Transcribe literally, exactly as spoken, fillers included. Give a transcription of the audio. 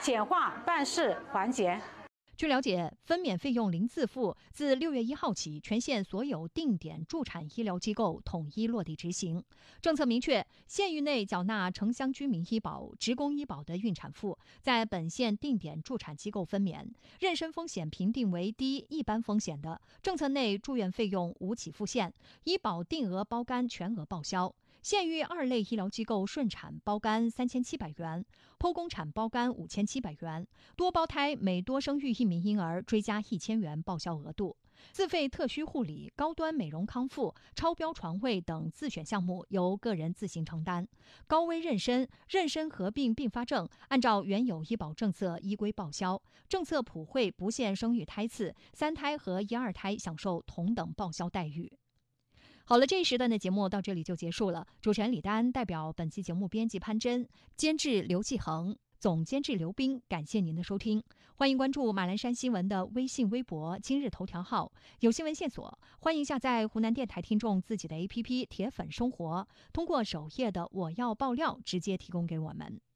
简化办事环节。 据了解，分娩费用零自付自六月一号起，全县所有定点助产医疗机构统一落地执行。政策明确，县域内缴纳城乡居民医保、职工医保的孕产妇，在本县定点助产机构分娩，妊娠风险评定为低一般风险的，政策内住院费用无给付线，医保定额包干全额报销。县域二类医疗机构顺产包干三千七百元，剖宫产包干五千七百元，多胞胎每多生育一名婴儿追加一千元报销额度。自费特需护理、高端美容康复、超标床位等自选项目由个人自行承担。高危妊娠、妊娠合并并发症按照原有医保政策依规报销，政策普惠不限生育胎次，三胎和一二胎享受同等报销待遇。好了，这一时段的节目到这里就结束了。主持人李丹代表本期节目编辑潘真，监制刘继恒，总监制刘冰，感谢您的收听。欢迎关注马栏山新闻的微信、微博、今日头条号，有新闻线索，欢迎下载湖南电台听众自己的 A P P 铁粉生活，通过首页的我要爆料直接提供给我们。